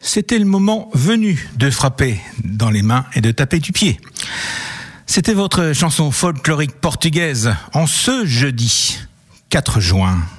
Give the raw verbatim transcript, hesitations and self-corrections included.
C'était le moment venu de frapper dans les mains et de taper du pied. C'était votre chanson folklorique portugaise en ce jeudi quatre juin.